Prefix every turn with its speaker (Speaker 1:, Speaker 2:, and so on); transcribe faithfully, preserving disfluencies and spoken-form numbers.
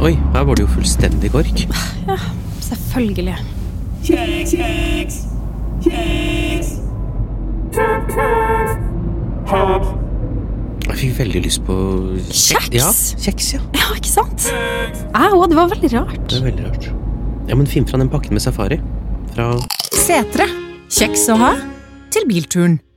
Speaker 1: Oi, her var det jo fullstendig kork.
Speaker 2: Ja, selvfølgelig.
Speaker 3: Kjeks, kjeks, kjeks.
Speaker 1: Jeg fikk veldig lyst på
Speaker 2: Kjeks?
Speaker 1: Ja, kjeks, ja.
Speaker 2: Ja, ikke sant? Ja, det var veldig rart.
Speaker 1: Det er veldig rart. Ja, men finn fra den pakken med safari. Fra
Speaker 4: Setre. Kjeks å ha til bilturen.